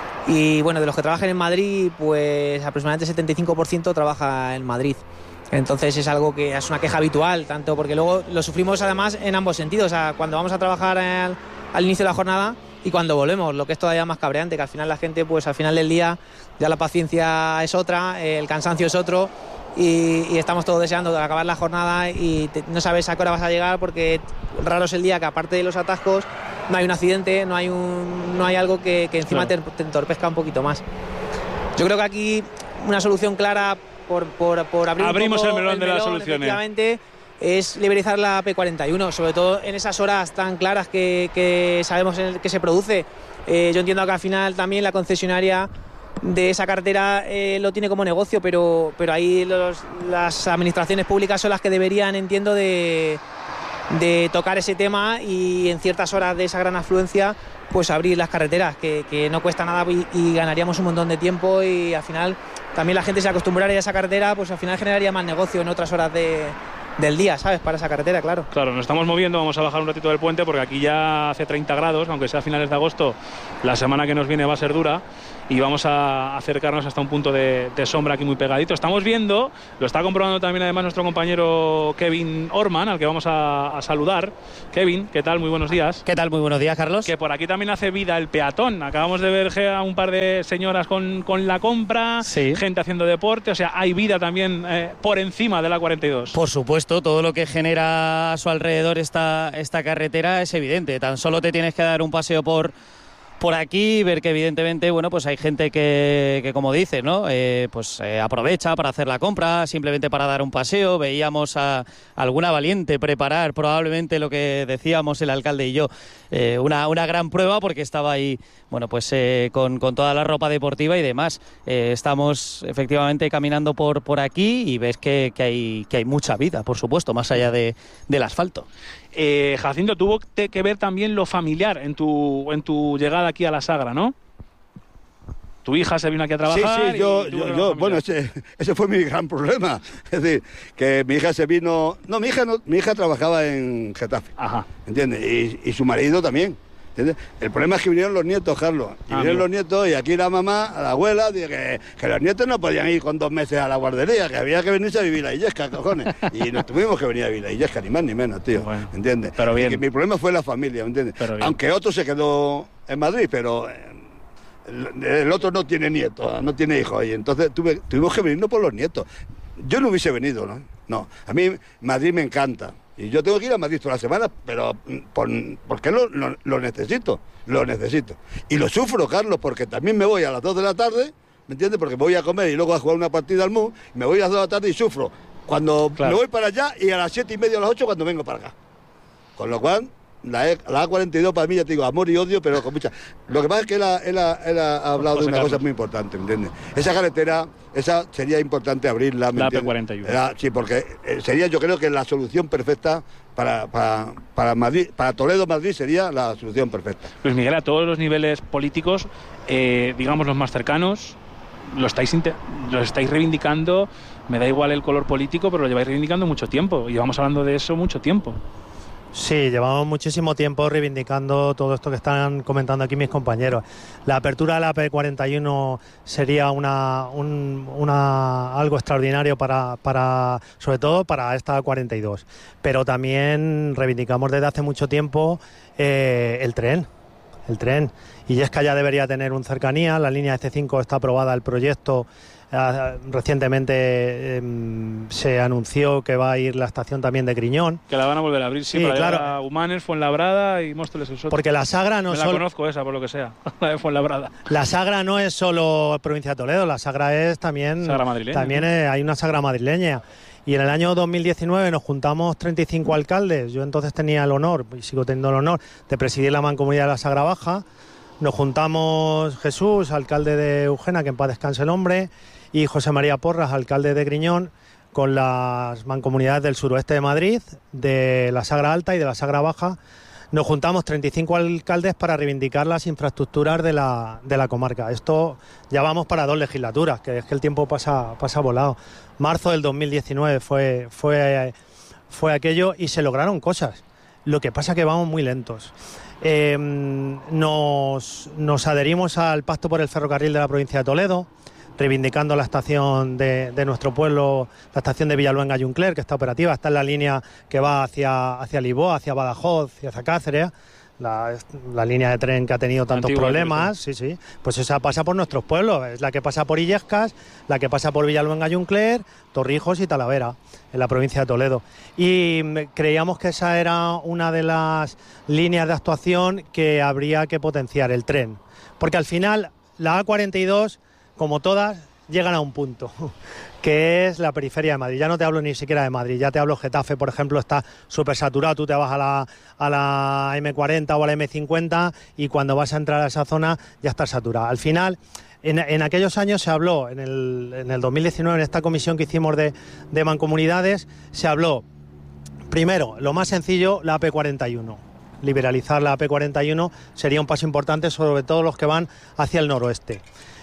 Y bueno, de los que trabajan en Madrid, pues aproximadamente el setenta y cinco por ciento trabaja en Madrid. Entonces es algo que es una queja habitual, tanto porque luego lo sufrimos además en ambos sentidos. O sea, cuando vamos a trabajar al, al inicio de la jornada y cuando volvemos, lo que es todavía más cabreante, que al final la gente, pues al final del día ya la paciencia es otra, el cansancio es otro. Y, y estamos todos deseando acabar la jornada y te, no sabes a qué hora vas a llegar, porque raro es el día que aparte de los atascos no hay un accidente, no hay un no hay algo que, que encima claro. te, te entorpezca un poquito más. Yo creo que aquí una solución clara por, por, por abrir Abrimos un poco el melón el de melón, las soluciones. Efectivamente, es liberalizar la P cuarenta y uno, sobre todo en esas horas tan claras que, que sabemos en el que se produce. Eh, yo entiendo que al final también la concesionaria de esa carretera eh, lo tiene como negocio, pero, pero ahí los, las administraciones públicas son las que deberían, entiendo, de, de tocar ese tema y en ciertas horas de esa gran afluencia pues abrir las carreteras, que, que no cuesta nada y, y ganaríamos un montón de tiempo, y al final también la gente se acostumbraría a esa carretera, pues al final generaría más negocio en otras horas de, del día, ¿sabes? Para esa carretera, claro. Claro, nos estamos moviendo, vamos a bajar un ratito del puente porque aquí ya hace treinta grados, aunque sea a finales de agosto, la semana que nos viene va a ser dura y vamos a acercarnos hasta un punto de, de sombra aquí muy pegadito. Estamos viendo, lo está comprobando también además nuestro compañero Kevin Orman, al que vamos a, a saludar. Kevin, ¿qué tal? Muy buenos días. ¿Qué tal? Muy buenos días, Carlos. Que por aquí también hace vida el peatón. Acabamos de ver a un par de señoras con, con la compra, sí. Gente haciendo deporte, o sea, hay vida también eh, por encima de la cuarenta y dos. Por supuesto, todo lo que genera a su alrededor esta, esta carretera es evidente. Tan solo te tienes que dar un paseo por... por aquí, ver que evidentemente, bueno, pues hay gente que, que como dices, ¿no? Eh, pues eh, aprovecha para hacer la compra, simplemente para dar un paseo. Veíamos a, a alguna valiente preparar probablemente lo que decíamos el alcalde y yo, eh, una, una gran prueba, porque estaba ahí, bueno, pues eh, con, con toda la ropa deportiva y demás. Eh, estamos efectivamente caminando por, por aquí y ves que, que, hay, que hay mucha vida, por supuesto, más allá de, del asfalto. Eh, Jacinto, tuvo que ver también lo familiar en tu, en tu llegada aquí a la Sagra, ¿no? Tu hija se vino aquí a trabajar. Sí, sí, yo, yo, yo bueno, ese, ese fue mi gran problema. Es decir, que mi hija se vino... No, mi hija, no, mi hija trabajaba en Getafe. Ajá. ¿Entiendes? Y, y su marido también. ¿Entiendes? El problema es que vinieron los nietos, Carlos. Y ah, vinieron bien. los nietos y aquí la mamá, la abuela, dice que, que los nietos no podían ir con dos meses a la guardería, que había que venirse a vivir a Illesca, cojones. Y nos tuvimos que venir a vivir a Illesca, ni más ni menos, tío. Bueno, ¿entiendes? Pero bien. Y que mi problema fue la familia, ¿entiendes? Aunque otro se quedó en Madrid, pero el, el otro no tiene nietos, no tiene hijos. Y entonces tuve, tuvimos que venirnos por los nietos. Yo no hubiese venido, ¿no? No. A mí Madrid me encanta. Y yo tengo que ir a Madrid toda la semana, pero por, porque lo, lo, lo necesito, lo necesito. Y lo sufro, Carlos, porque también me voy a las dos de la tarde, ¿me entiendes? Porque voy a comer y luego a jugar una partida al M U, me voy a las dos de la tarde y sufro. Cuando claro. me voy para allá y a las siete y media o a las ocho cuando vengo para acá. Con lo cual, la, e, la A cuarenta y dos para mí, ya te digo, amor y odio, pero con mucha... Lo que pasa es que él ha, él ha, él ha hablado José de una Carlos. cosa muy importante, ¿me entiendes? Esa carretera, esa sería importante abrirla, ¿me la entiendes? P cuarenta y uno. Era, sí, porque sería, yo creo que la solución perfecta para, para, para, Madrid, para Toledo-Madrid sería la solución perfecta. Luis Miguel, a todos los niveles políticos, eh, digamos los más cercanos, lo estáis, lo estáis reivindicando, me da igual el color político, pero lo lleváis reivindicando mucho tiempo, y vamos hablando de eso mucho tiempo. Sí, llevamos muchísimo tiempo reivindicando todo esto que están comentando aquí mis compañeros. La apertura de la A P cuarenta y uno sería una, un, una algo extraordinario para, para, sobre todo para esta cuarenta y dos. Pero también reivindicamos desde hace mucho tiempo eh, el tren. El tren. Illescas ya debería tener un cercanía. La línea C cinco está aprobada, el proyecto. Uh, recientemente eh, se anunció que va a ir la estación también de Griñón. Que la van a volver a abrir, sí, sí para claro. llegar a Humanes, Fuenlabrada y Móstoles el Soto. Porque la Sagra no Me solo... la conozco esa, por lo que sea, la de Fuenlabrada. La Sagra no es solo provincia de Toledo, la Sagra es también... Sagra madrileña. También es, hay una Sagra madrileña. Y en el año dos mil diecinueve nos juntamos treinta y cinco alcaldes. Yo entonces tenía el honor, y sigo teniendo el honor, de presidir la Mancomunidad de la Sagra Baja. Nos juntamos Jesús, alcalde de Eugena, que en paz descanse el hombre, y José María Porras, alcalde de Griñón, con las mancomunidades del suroeste de Madrid, de la Sagra Alta y de la Sagra Baja. Nos juntamos treinta y cinco alcaldes para reivindicar las infraestructuras de la, de la comarca. Esto ya vamos para dos legislaturas, que es que el tiempo pasa, pasa volado. Marzo del dos mil diecinueve fue, fue, fue aquello y se lograron cosas. Lo que pasa es que vamos muy lentos. Eh, nos, nos adherimos al Pacto por el Ferrocarril de la provincia de Toledo, reivindicando la estación de, de nuestro pueblo, la estación de Villaluenga-Juncler, que está operativa, está en la línea que va hacia, hacia Lisboa, hacia Badajoz y hacia Cáceres, la, la línea de tren que ha tenido tantos Antiguo, problemas, sí, sí, pues esa pasa por nuestros pueblos, es la que pasa por Illescas, la que pasa por Villaluenga-Juncler, Torrijos y Talavera, en la provincia de Toledo. Y creíamos que esa era una de las líneas de actuación que habría que potenciar, el tren, porque al final la A cuarenta y dos, como todas, llegan a un punto, que es la periferia de Madrid. Ya no te hablo ni siquiera de Madrid, ya te hablo Getafe, por ejemplo, está súper saturado. Tú te vas a la, a la eme cuarenta o a la eme cincuenta y cuando vas a entrar a esa zona ya está saturada. Al final, en, en aquellos años se habló, en el, en el dos mil diecinueve, en esta comisión que hicimos de, de mancomunidades, se habló, primero, lo más sencillo, la A P cuarenta y uno. Liberalizar la A P cuarenta y uno sería un paso importante, sobre todo los que van hacia el noroeste.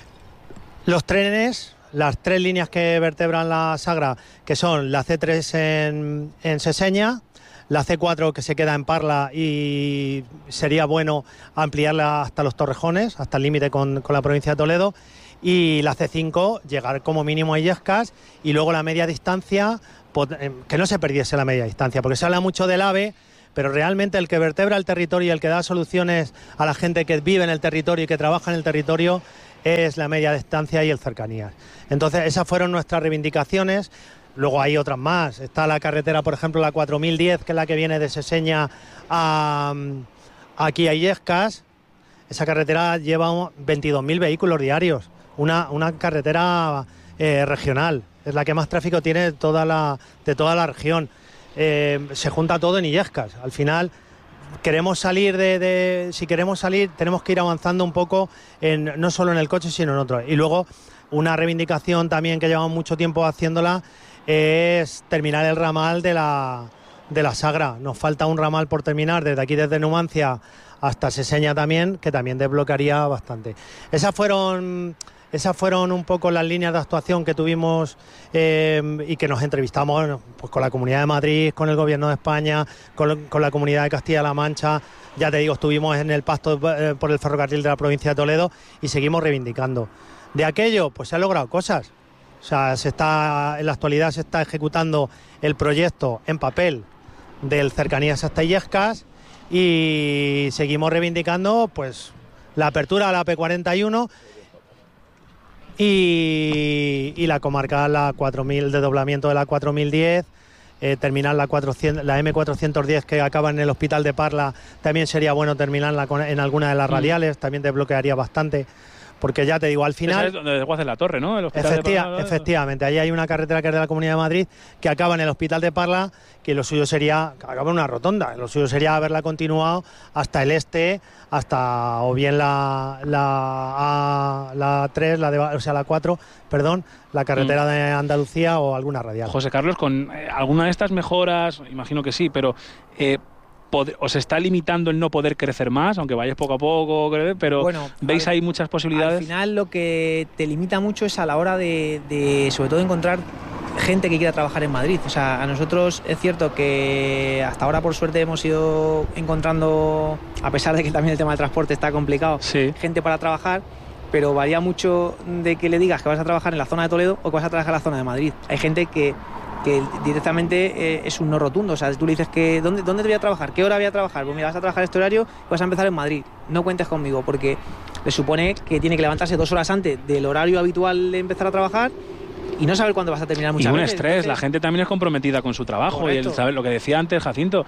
Los trenes, las tres líneas que vertebran la Sagra, que son la ce tres en, en Seseña, la ce cuatro que se queda en Parla y sería bueno ampliarla hasta los Torrejones, hasta el límite con, con la provincia de Toledo, y la ce cinco llegar como mínimo a Illescas y luego la media distancia, que no se perdiese la media distancia, porque se habla mucho del AVE, pero realmente el que vertebra el territorio y el que da soluciones a la gente que vive en el territorio y que trabaja en el territorio es la media distancia y el cercanías. Entonces esas fueron nuestras reivindicaciones. Luego hay otras más. Está la carretera, por ejemplo, la cuatro mil diez, que es la que viene de Seseña a, aquí a Illescas. Esa carretera lleva veintidós mil vehículos diarios. Una, una carretera eh, regional. Es la que más tráfico tiene de toda la, de toda la región. Eh, se junta todo en Illescas. Al final... Queremos salir de, de, si queremos salir, tenemos que ir avanzando un poco, en, no solo en el coche, sino en otro. Y luego, una reivindicación también que llevamos mucho tiempo haciéndola es terminar el ramal de la, de la Sagra. Nos falta un ramal por terminar, desde aquí, desde Numancia hasta Seseña también, que también desbloquearía bastante. Esas fueron... Esas fueron un poco las líneas de actuación que tuvimos eh, y que nos entrevistamos pues, con la Comunidad de Madrid, con el Gobierno de España, con, con la Comunidad de Castilla-La Mancha. Ya te digo, estuvimos en el Pacto eh, por el Ferrocarril de la provincia de Toledo y seguimos reivindicando. De aquello, pues se han logrado cosas. O sea, se está, en la actualidad se está ejecutando el proyecto en papel del Cercanías hasta Illescas y seguimos reivindicando pues la apertura a la A P cuarenta y uno y, y la comarca, la cuatro mil, el desdoblamiento de la cuatro mil diez, eh, terminar la, cuatrocientos, la eme cuatrocientos diez que acaba en el Hospital de Parla, también sería bueno terminarla con, en alguna de las radiales, también desbloquearía bastante. Porque ya te digo, al final... Esa es donde después de la Torre, ¿no? El hospital efectiva, de Parla, ¿no? Efectivamente, ahí hay una carretera que es de la Comunidad de Madrid que acaba en el Hospital de Parla, que lo suyo sería, acaba en una rotonda, lo suyo sería haberla continuado hasta el este, hasta o bien la, la, A, la tres, la de, o sea, la cuatro, perdón, la carretera mm. de Andalucía o alguna radial. José Carlos, con eh, alguna de estas mejoras, imagino que sí, pero... Eh, ¿os está limitando el no poder crecer más, aunque vayáis poco a poco, pero bueno, veis ahí muchas posibilidades? Al final lo que te limita mucho es a la hora de, de sobre todo, encontrar gente que quiera trabajar en Madrid. O sea, a nosotros es cierto que hasta ahora por suerte hemos ido encontrando, a pesar de que también el tema del transporte está complicado, sí. gente para trabajar, pero varía mucho de que le digas que vas a trabajar en la zona de Toledo o que vas a trabajar en la zona de Madrid. Hay gente que, que directamente eh, es un no rotundo. O sea, tú le dices que ¿dónde, ¿dónde te voy a trabajar? ¿Qué hora voy a trabajar? Pues mira, vas a trabajar este horario y vas a empezar en Madrid. No cuentes conmigo, porque le supone que tiene que levantarse dos horas antes del horario habitual de empezar a trabajar y no saber cuándo vas a terminar muchas veces. Y un veces. estrés, Entonces, la gente también es comprometida con su trabajo. Correcto. Y él sabe lo que decía antes Jacinto,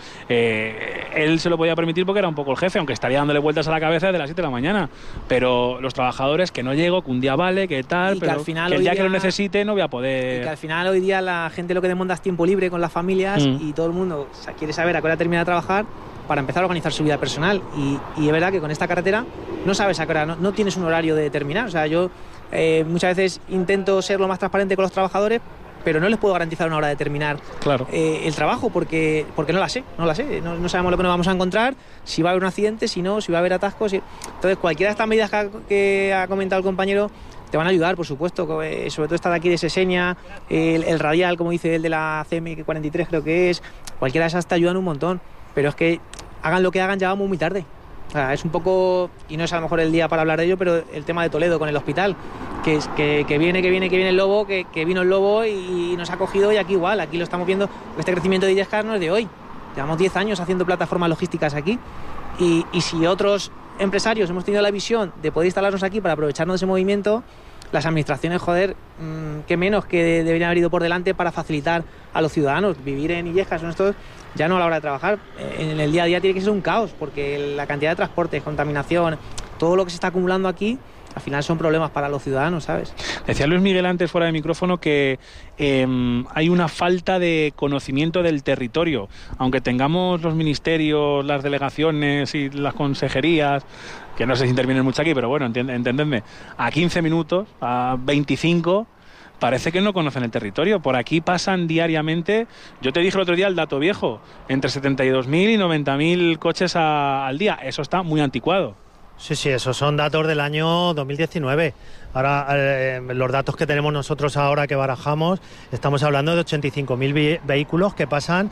eh, él se lo podía permitir porque era un poco el jefe, aunque estaría dándole vueltas a la cabeza desde las siete de la mañana, pero los trabajadores que no llego, que un día vale, que tal, y que pero al final que el día día, que lo necesite no voy a poder. Y que al final hoy día la gente lo que demanda es tiempo libre con las familias mm. y todo el mundo o sea, quiere saber a qué hora termina de trabajar para empezar a organizar su vida personal y, y es verdad que con esta carretera no sabes a qué hora, no, no tienes un horario determinado. O sea, yo eh, muchas veces intento ser lo más transparente con los trabajadores, pero no les puedo garantizar una hora de terminar claro. eh, el trabajo porque, porque no la sé, no la sé, no, no sabemos lo que nos vamos a encontrar, si va a haber un accidente, si no, si va a haber atascos. Si... Entonces cualquiera de estas medidas que ha, que ha comentado el compañero te van a ayudar, por supuesto, sobre todo esta de aquí de Seseña, el, el radial, como dice el de la C M cuarenta y tres creo que es, cualquiera de esas te ayudan un montón, pero es que hagan lo que hagan, ya vamos muy tarde. O sea, es un poco, y no es a lo mejor el día para hablar de ello, pero el tema de Toledo con el hospital, que, es, que, que viene, que viene, que viene el lobo, que, que vino el lobo y nos ha cogido y aquí igual, aquí lo estamos viendo, este crecimiento de Illescas no es de hoy, llevamos diez años haciendo plataformas logísticas aquí y, y si otros empresarios hemos tenido la visión de poder instalarnos aquí para aprovecharnos de ese movimiento, las administraciones, joder, mmm, qué menos que de, deberían haber ido por delante para facilitar a los ciudadanos. Vivir en Illescas son estos, ya no a la hora de trabajar, en el día a día tiene que ser un caos, porque la cantidad de transporte, contaminación, todo lo que se está acumulando aquí, al final son problemas para los ciudadanos, ¿sabes? Decía Luis Miguel antes fuera de micrófono que eh, hay una falta de conocimiento del territorio, aunque tengamos los ministerios, las delegaciones y las consejerías, que no sé si intervienen mucho aquí, pero bueno, entendedme, a quince minutos, a veinticinco, parece que no conocen el territorio. Por aquí pasan diariamente, yo te dije el otro día el dato viejo, entre setenta y dos mil y noventa mil coches a, al día. Eso está muy anticuado. Sí, sí, esos son datos del año dos mil diecinueve. Ahora, eh, los datos que tenemos nosotros ahora que barajamos, estamos hablando de ochenta y cinco mil ve- vehículos que pasan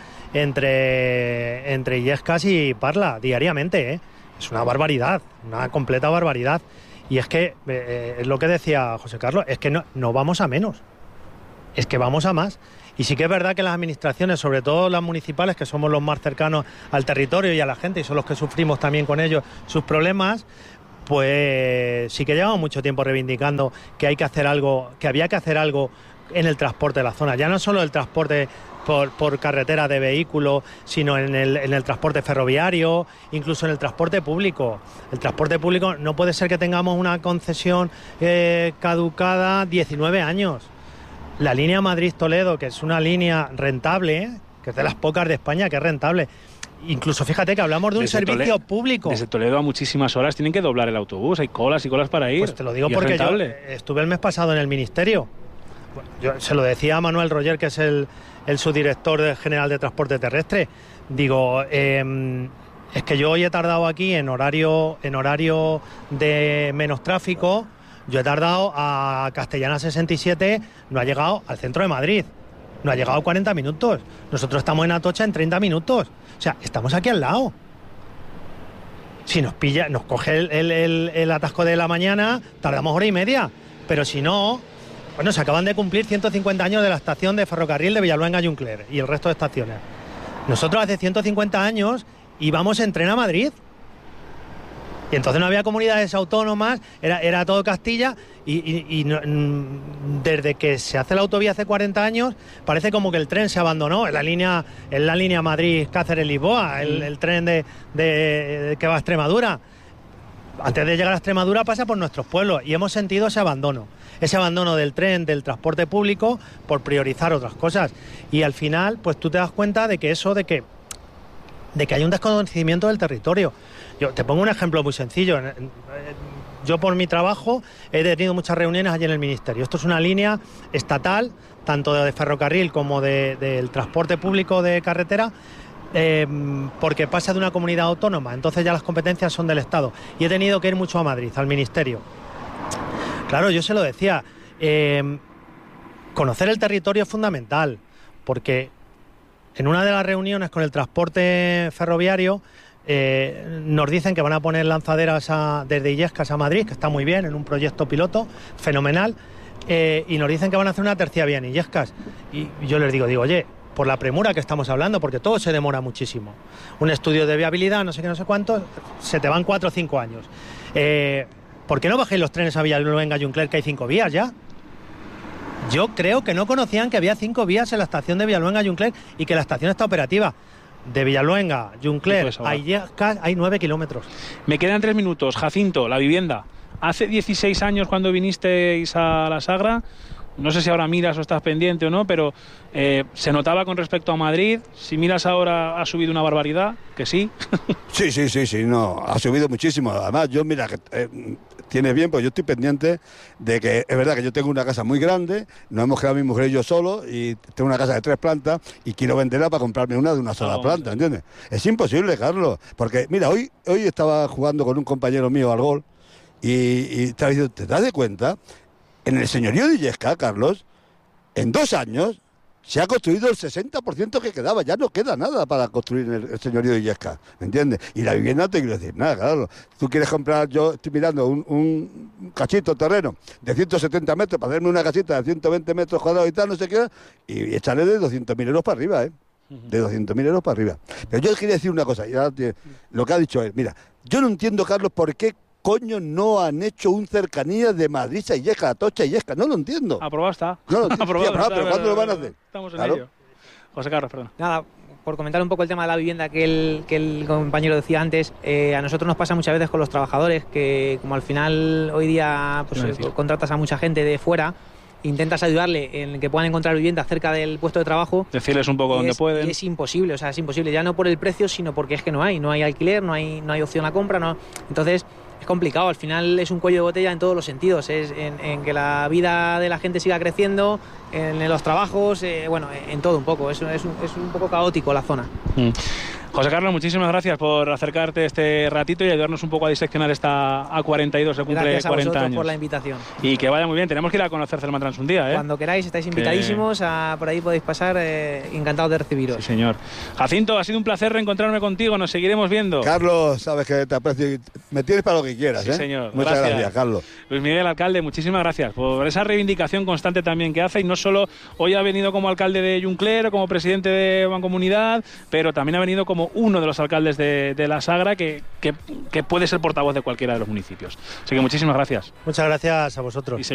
entre, entre Illescas y Parla diariamente, ¿eh? Es una barbaridad, una completa barbaridad. Y es que, eh, es lo que decía José Carlos, es que no, no vamos a menos, es que vamos a más. Y sí que es verdad que las administraciones, sobre todo las municipales, que somos los más cercanos al territorio y a la gente, y son los que sufrimos también con ellos sus problemas, pues sí que llevamos mucho tiempo reivindicando que hay que hacer algo, que había que hacer algo en el transporte de la zona. Ya no solo el transporte por, por carretera de vehículos, sino en el, en el transporte ferroviario, incluso en el transporte público. El transporte público no puede ser que tengamos una concesión eh, caducada diecinueve años. La línea Madrid-Toledo, que es una línea rentable, ¿eh? que es de las pocas de España que es rentable. Incluso fíjate que hablamos de un desde servicio Toledo, público. Desde Toledo a muchísimas horas tienen que doblar el autobús, hay colas y colas para ir. Pues te lo digo porque yo estuve el mes pasado en el ministerio. Yo se lo decía a Manuel Roger, que es el, el subdirector general de Transporte Terrestre. Digo, eh, es que yo hoy he tardado aquí en horario, en horario de menos tráfico, yo he tardado a Castellana sesenta y siete, no ha llegado al centro de Madrid. No ha llegado cuarenta minutos. Nosotros estamos en Atocha en treinta minutos. O sea, estamos aquí al lado. Si nos pilla, nos coge el, el, el, el atasco de la mañana, tardamos hora y media. Pero si no, bueno, se acaban de cumplir ciento cincuenta años de la estación de ferrocarril de Villaluenga-Juncler y el resto de estaciones. Nosotros hace ciento cincuenta años íbamos en tren a Madrid. Y entonces no había comunidades autónomas, era, era todo Castilla, y, y, y no, desde que se hace la autovía hace cuarenta años, parece como que el tren se abandonó, en la línea, en la línea Madrid-Cáceres-Lisboa, el, el tren de, de, de que va a Extremadura. Antes de llegar a Extremadura pasa por nuestros pueblos, y hemos sentido ese abandono, ese abandono del tren, del transporte público, por priorizar otras cosas. Y al final, pues tú te das cuenta de que eso, de que, de que hay un desconocimiento del territorio. Yo te pongo un ejemplo muy sencillo. Yo por mi trabajo he tenido muchas reuniones allí en el ministerio. Esto es una línea estatal, tanto de ferrocarril como de, del transporte público de carretera, eh, porque pasa de una comunidad autónoma, entonces ya las competencias son del Estado. Y he tenido que ir mucho a Madrid, al ministerio. Claro, yo se lo decía, eh, conocer el territorio es fundamental, porque en una de las reuniones con el transporte ferroviario eh, nos dicen que van a poner lanzaderas a, desde Illescas a Madrid, que está muy bien, en un proyecto piloto fenomenal, eh, y nos dicen que van a hacer una tercia vía en Illescas. Y yo les digo, digo, oye, por la premura que estamos hablando, porque todo se demora muchísimo. Un estudio de viabilidad, no sé qué, no sé cuánto, se te van cuatro o cinco años. Eh, ¿Por qué no bajéis los trenes a Villaluenga y Juncler, que hay cinco vías ya? Yo creo que no conocían que había cinco vías en la estación de Villaluenga y Juncler y que la estación está operativa. De Villaluenga, Juncler, a Illescas hay nueve kilómetros. Me quedan tres minutos. Jacinto, la vivienda. Hace dieciséis años cuando vinisteis a la Sagra, no sé si ahora miras o estás pendiente o no, pero eh, se notaba con respecto a Madrid. Si miras ahora, ha subido una barbaridad, que sí. Sí, sí, sí, sí, no, ha subido muchísimo. Además, yo, mira, que eh, tienes bien, pues yo estoy pendiente de que, es verdad que yo tengo una casa muy grande, nos hemos quedado mi mujer y yo solos, y tengo una casa de tres plantas, y quiero venderla para comprarme una de una sola oh, planta, ¿entiendes? Es imposible, Carlos, porque, mira, hoy, hoy estaba jugando con un compañero mío al gol, y, y estaba diciendo, ¿te das de cuenta? En el señorío de Illescas, Carlos, en dos años se ha construido el sesenta por ciento que quedaba. Ya no queda nada para construir el, el señorío de Illescas, ¿me entiendes? Y la vivienda no te quiero decir nada, Carlos. Tú quieres comprar, yo estoy mirando un, un cachito terreno de ciento setenta metros para hacerme una casita de ciento veinte metros cuadrados y tal, no sé qué, y, y echarle de doscientos mil euros para arriba, ¿eh? De doscientos mil euros para arriba. Pero yo quería decir una cosa, y ahora te, lo que ha dicho él. Mira, yo no entiendo, Carlos, por qué coño no han hecho un cercanía de Madrid a Illescas, Atocha y Illescas? No lo entiendo. Aprobado está. No lo entiendo. Aprobado, sí, aprobado, pero ¿cuándo lo van a hacer? Estamos en claro. ello. José Carlos, perdón. Nada, por comentar un poco el tema de la vivienda que el, que el compañero decía antes, eh, a nosotros nos pasa muchas veces con los trabajadores que como al final hoy día pues, eh, contratas a mucha gente de fuera, intentas ayudarle en que puedan encontrar vivienda cerca del puesto de trabajo. Decirles un poco dónde es, pueden. Y es imposible, o sea, es imposible, ya no por el precio, sino porque es que no hay, no hay alquiler, no hay, no hay opción a compra, no. Entonces es complicado, al final es un cuello de botella en todos los sentidos, es en, en que la vida de la gente siga creciendo, en, en los trabajos, eh, bueno, en todo un poco, es, es, un, es un poco caótico la zona. Mm. José Carlos, muchísimas gracias por acercarte este ratito y ayudarnos un poco a diseccionar esta A cuarenta y dos, se cumple gracias a cuarenta años. Por la invitación. Y que vaya muy bien, tenemos que ir a conocer Celmatrans un día, ¿eh? Cuando queráis, estáis invitadísimos, que... a, por ahí podéis pasar, eh, encantados de recibiros. Sí, señor. Jacinto, ha sido un placer reencontrarme contigo, nos seguiremos viendo. Carlos, sabes que te aprecio, me tienes para lo que quieras, sí, ¿eh? señor. Muchas gracias. gracias, Carlos. Luis Miguel, alcalde, muchísimas gracias por esa reivindicación constante también que hace, y no solo hoy ha venido como alcalde de Juncler, como presidente de Mancomunidad, pero también ha venido como uno de los alcaldes De, de la Sagra que, que, que puede ser portavoz de cualquiera de los municipios. Así que muchísimas gracias. Muchas gracias a vosotros.